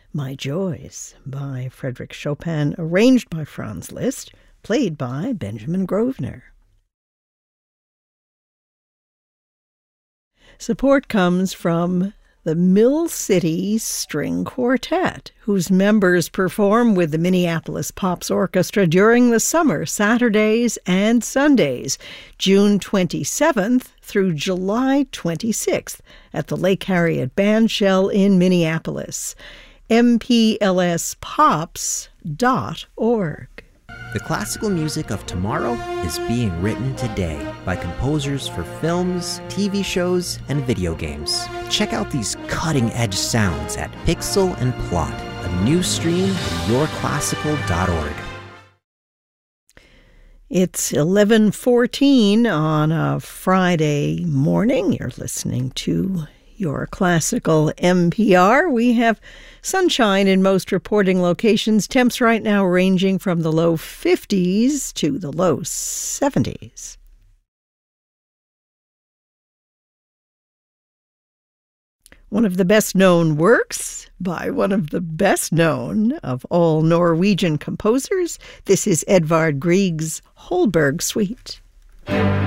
My Joys by Frédéric Chopin, arranged by Franz Liszt, played by Benjamin Grosvenor. Support comes from the Mill City String Quartet, whose members perform with the Minneapolis Pops Orchestra during the summer, Saturdays and Sundays, June 27th through July 26th at the Lake Harriet Bandshell in Minneapolis. mplspops.org. The classical music of tomorrow is being written today by composers for films, TV shows, and video games. Check out these cutting-edge sounds at Pixel and Plot, a new stream at yourclassical.org. It's 11:14 on a Friday morning. You're listening to Your Classical NPR. We have sunshine in most reporting locations. Temps right now ranging from the low 50s to the low 70s. One of the best-known works by one of the best-known of all Norwegian composers. This is Edvard Grieg's Holberg Suite.